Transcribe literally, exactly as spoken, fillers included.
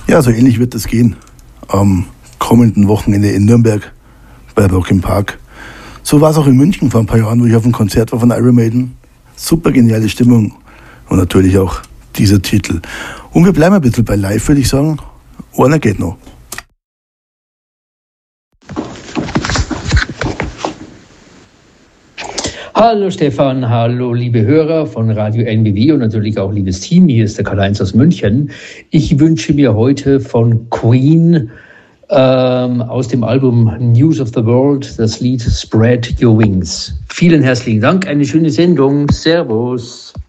Ja, so ähnlich wird es gehen am kommenden Wochenende in Nürnberg bei Rock im Park. So war es auch in München vor ein paar Jahren, wo ich auf einem Konzert war von Iron Maiden. Super geniale Stimmung und natürlich auch dieser Titel. Und wir bleiben ein bisschen bei live, würde ich sagen. Einer geht noch. Hallo Stefan, hallo liebe Hörer von Radio N B W und natürlich auch liebes Team. Hier ist der Karl-Heinz aus München. Ich wünsche mir heute von Queen ähm, aus dem Album News of the World das Lied Spread Your Wings. Vielen herzlichen Dank, eine schöne Sendung. Servus.